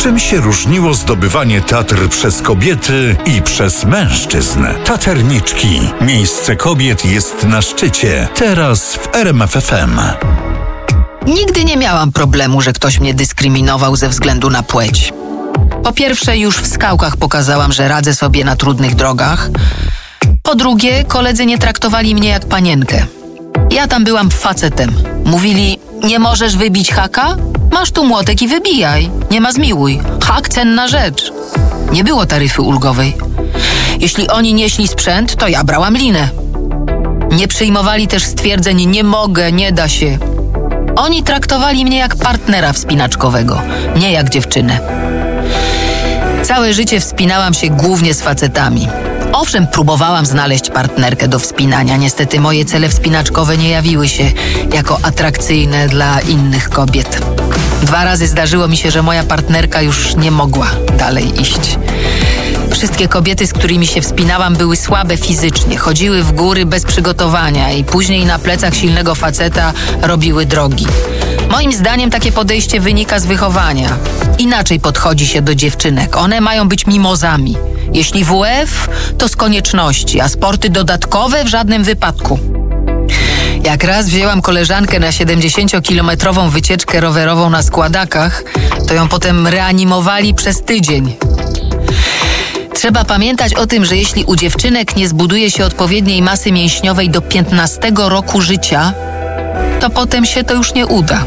Czym się różniło zdobywanie Tatr przez kobiety i przez mężczyzn? Taterniczki. Miejsce kobiet jest na szczycie. Teraz w RMF FM. Nigdy nie miałam problemu, że ktoś mnie dyskryminował ze względu na płeć. Po pierwsze, już w skałkach pokazałam, że radzę sobie na trudnych drogach. Po drugie, koledzy nie traktowali mnie jak panienkę. Ja tam byłam facetem. Mówili, nie możesz wybić haka? Masz tu młotek i wybijaj. Nie ma zmiłuj. Hak cenna rzecz. Nie było taryfy ulgowej. Jeśli oni nieśli sprzęt, to ja brałam linę. Nie przyjmowali też stwierdzeń, nie mogę, nie da się. Oni traktowali mnie jak partnera wspinaczkowego, nie jak dziewczynę. Całe życie wspinałam się głównie z facetami. Owszem, próbowałam znaleźć partnerkę do wspinania. Niestety moje cele wspinaczkowe nie jawiły się jako atrakcyjne dla innych kobiet. 2 razy zdarzyło mi się, że moja partnerka już nie mogła dalej iść. Wszystkie kobiety, z którymi się wspinałam, były słabe fizycznie, chodziły w góry bez przygotowania i później na plecach silnego faceta robiły drogi. Moim zdaniem takie podejście wynika z wychowania. Inaczej podchodzi się do dziewczynek. One mają być mimozami. Jeśli WF, to z konieczności, a sporty dodatkowe w żadnym wypadku. Jak raz wzięłam koleżankę na 70-kilometrową wycieczkę rowerową na składakach, to ją potem reanimowali przez tydzień. Trzeba pamiętać o tym, że jeśli u dziewczynek nie zbuduje się odpowiedniej masy mięśniowej do 15 roku życia, to potem się to już nie uda.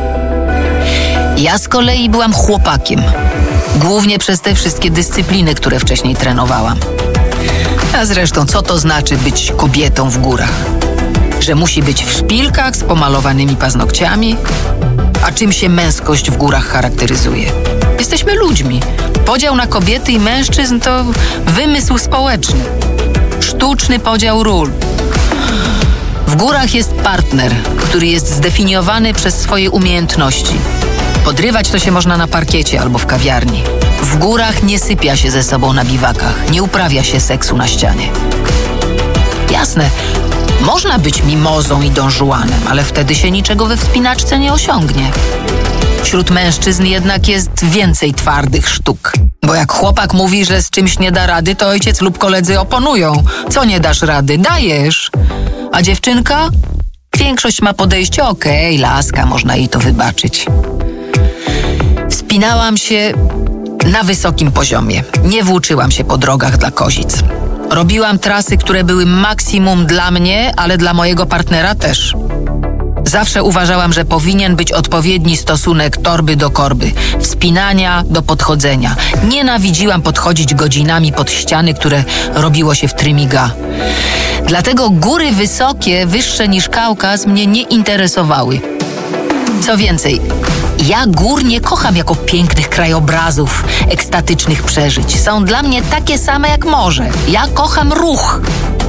Ja z kolei byłam chłopakiem. Głównie przez te wszystkie dyscypliny, które wcześniej trenowałam. A zresztą, co to znaczy być kobietą w górach? Że musi być w szpilkach z pomalowanymi paznokciami? A czym się męskość w górach charakteryzuje? Jesteśmy ludźmi. Podział na kobiety i mężczyzn to wymysł społeczny. Sztuczny podział ról. W górach jest partner, który jest zdefiniowany przez swoje umiejętności. Podrywać to się można na parkiecie albo w kawiarni. W górach nie sypia się ze sobą na biwakach, nie uprawia się seksu na ścianie. Jasne, można być mimozą i donżuanem, ale wtedy się niczego we wspinaczce nie osiągnie. Wśród mężczyzn jednak jest więcej twardych sztuk. Bo jak chłopak mówi, że z czymś nie da rady, to ojciec lub koledzy oponują. Co nie dasz rady? Dajesz. A dziewczynka? Większość ma podejście, okej, laska, można jej to wybaczyć. Wspinałam się na wysokim poziomie. Nie włóczyłam się po drogach dla kozic. Robiłam trasy, które były maksimum dla mnie, ale dla mojego partnera też. Zawsze uważałam, że powinien być odpowiedni stosunek torby do korby, wspinania do podchodzenia. Nienawidziłam podchodzić godzinami pod ściany, które robiło się w trymiga. Dlatego góry wysokie, wyższe niż Kaukaz mnie nie interesowały. Co więcej, ja gór nie kocham jako pięknych krajobrazów, ekstatycznych przeżyć. Są dla mnie takie same jak morze. Ja kocham ruch.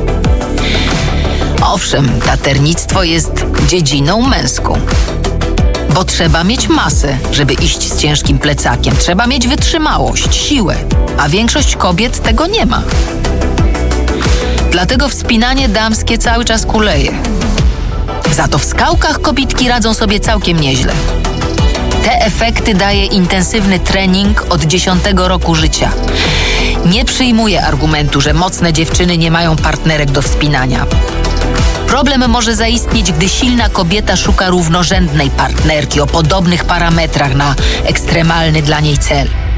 Owszem, taternictwo jest dziedziną męską. Bo trzeba mieć masę, żeby iść z ciężkim plecakiem. Trzeba mieć wytrzymałość, siłę. A większość kobiet tego nie ma. Dlatego wspinanie damskie cały czas kuleje. Za to w skałkach kobitki radzą sobie całkiem nieźle. Te efekty daje intensywny trening od 10 roku życia. Nie przyjmuję argumentu, że mocne dziewczyny nie mają partnerek do wspinania. Problem może zaistnieć, gdy silna kobieta szuka równorzędnej partnerki o podobnych parametrach na ekstremalny dla niej cel.